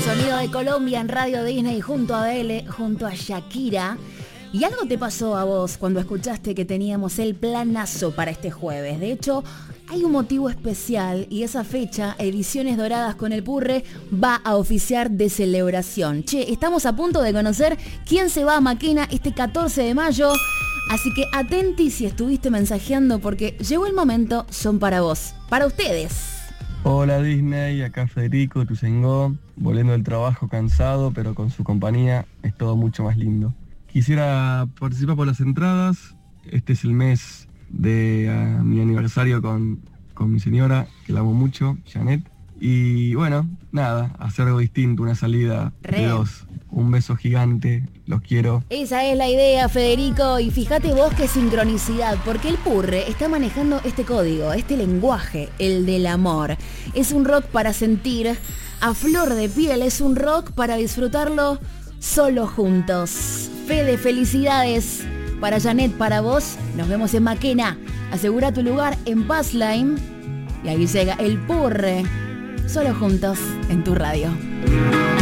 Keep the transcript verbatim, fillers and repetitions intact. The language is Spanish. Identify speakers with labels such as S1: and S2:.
S1: Sonido de Colombia en Radio Disney junto a Bele, junto a Shakira. Y algo te pasó a vos cuando escuchaste que teníamos el planazo para este jueves. De hecho, hay un motivo especial y esa fecha, Ediciones Doradas con el Purre, va a oficiar de celebración. Che, estamos a punto de conocer quién se va a Maquena este catorce de mayo. Así que atenti si estuviste mensajeando porque llegó el momento, son para vos, para ustedes.
S2: Hola Disney, acá Federico Tuzengó, volviendo del trabajo cansado, pero con su compañía es todo mucho más lindo. Quisiera participar por las entradas, este es el mes de uh, mi aniversario con, con mi señora, que la amo mucho, Janet. Y bueno, nada, hacer algo distinto, una salida
S1: Re.
S2: de dos. Un beso gigante, los quiero.
S1: Esa es la idea, Federico, y fíjate vos qué sincronicidad, porque el Purre está manejando este código, este lenguaje, el del amor. Es un rock para sentir a flor de piel, es un rock para disfrutarlo solo juntos. Fede, felicidades para Janet, para vos. Nos vemos en Maquena. Asegura tu lugar en Passline. Y ahí llega el Purre, solo juntos en tu radio.